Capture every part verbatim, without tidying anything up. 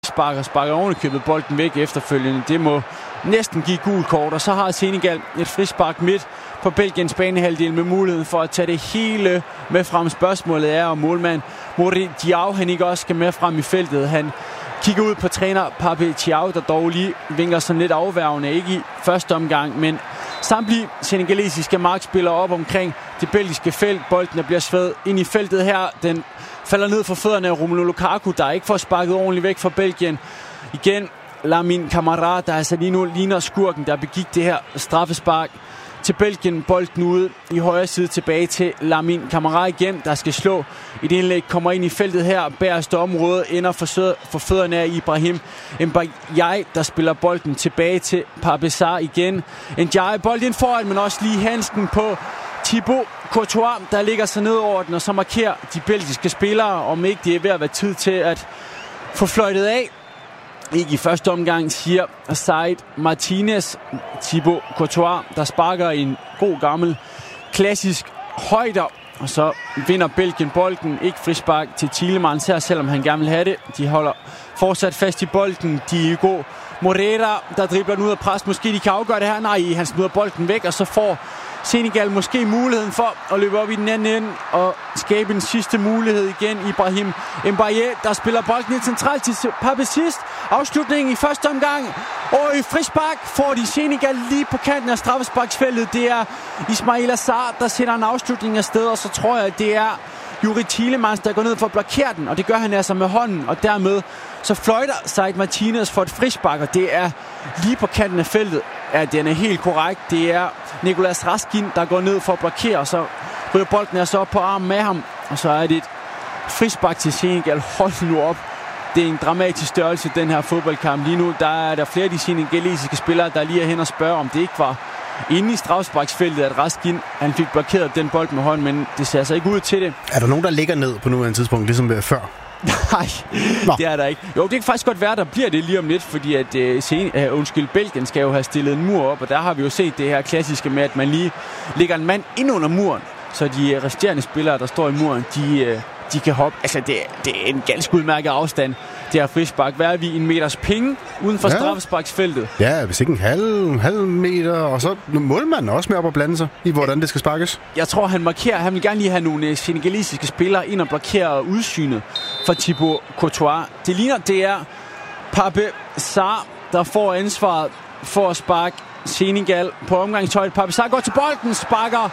sparker, sparker ovenikøbet bolden væk efterfølgende. Det må næsten give gul kort, og så har Senegal et frispark midt på Belgiens banehalvdel med muligheden for at tage det hele med frem. Spørgsmålet er, om målmand Mori Diaw, han ikke også skal med frem i feltet. Han kigger ud på træner Pape Thiaw, der dog lige vinker sådan lidt afværgende, ikke i første omgang, men samtlige senegalesiske markspillere op omkring det belgiske felt. Bolden bliver svævet ind i feltet her. Den falder ned for fødderne af Romelu Lukaku, der ikke får sparket ordentligt væk fra Belgien. Igen Lamine Camara, der altså lige nu ligner skurken, der begik det her straffespark til Belgien. Bolden ude i højre side tilbage til Lamine Camara igen, der skal slå. I det indlæg kommer ind i feltet her. Bæreste område ender for, for fødderne af Ibrahim Ndiaye, der spiller bolden tilbage til Pape Sarr igen. Ndiaye bolden ind foran, men også lige handsken på Thibaut Courtois, der ligger sig ned over den, og så markerer de belgiske spillere, om ikke det er ved at være tid til at få fløjtet af. Ikke i første omgang, siger Said Martinez. Thibaut Courtois, der sparker en god gammel klassisk højder, og så vinder Belgien bolden. Ikke frispark til Tielemans her, selvom han gerne vil have det. De holder fortsat fast i bolden. Diego Moreira, der dribler den ud af pres. Måske de kan afgøre det her. Nej, han smider bolden væk, og så får Senegal måske muligheden for at løbe op i den anden ende og skabe en sidste mulighed igen. Ibrahim Ndiaye, der spiller bolden lidt centralt til Pape sidst. Afslutningen i første omgang. Og i frispark får de Senegal lige på kanten af straffesparksfeltet. Det er Ismaila Sarr, der sender en afslutning afsted, og så tror jeg, at det er Youri Tielemans, der går ned for at blokere den, og det gør han altså med hånden, og dermed så fløjter Said Martinez for et frispark, og det er lige på kanten af feltet. Ja, den er helt korrekt. Det er Nicolas Raskin, der går ned for at blokere, og så ryger bolden altså op på armen med ham, og så er det et frispark til Senegal. Hold nu op. Det er en dramatisk størrelse, den her fodboldkamp. Lige nu der er der flere af de senegalesiske spillere, der lige er hen og spørger, om det ikke var inde i straffesparksfeltet, at Raskin han fik blokeret den bold med hånden, men det ser altså ikke ud til det. Er der nogen, der ligger ned på nuværende tidspunkt, ligesom før? Nej, Nå. Det er der ikke. Jo, det kan faktisk godt være, der bliver det lige om lidt, fordi at uh, sen, uh, undskyld, Belgien skal jo have stillet en mur op, og der har vi jo set det her klassiske med, at man lige lægger en mand ind under muren, så de resterende spillere, der står i muren, de, uh, de kan hoppe. Altså, det, det er en ganske udmærket afstand. Det her frispark. Hvad er vi? En meters penge uden for ja. straffesparksfeltet? Ja, hvis ikke en halv, halv meter, og så målmanden også med op at blande sig i, hvordan det skal sparkes. Jeg tror, han markerer. Han vil gerne lige have nogle senegalesiske spillere ind og blokere udsynet for Thibaut Courtois. Det ligner, det er Pape Sarr, der får ansvaret for at sparke Senegal på omgangshøjde. Pape Sarr går til bolden, sparker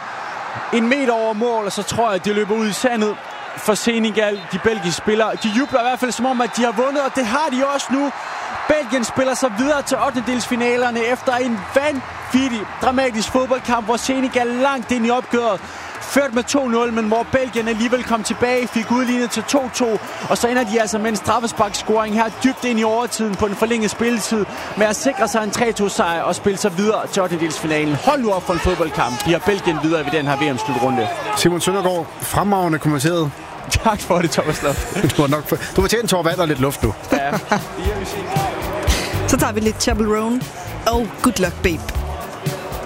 en meter over mål, og så tror jeg, at det løber ud i sandet for Senegal. De belgiske spillere, de jubler i hvert fald som om, at de har vundet, og det har de også nu. Belgien spiller sig videre til ottendedelsfinalerne efter en vanvittig dramatisk fodboldkamp, hvor Senegal langt ind i opgøret ført med to nul, men hvor Belgien alligevel kom tilbage, fik udlignet til to to, og så ender de altså med en straffesparkscoring her dybt ind i overtiden på den forlængede spilletid, med at sikre sig en tre to sejr og spille sig videre til ottendedelsfinalen. Hold nu op for en fodboldkamp. De har Belgien videre ved den her V M-slutrunde. Simon Søndergaard, fremragende kommenteret. Tak for det, Thomas Loft. Du har nok for... du har tjent en tår vand og lidt luft nu. Ja. Så tager vi lidt Chapel Roan. Oh, good luck, babe.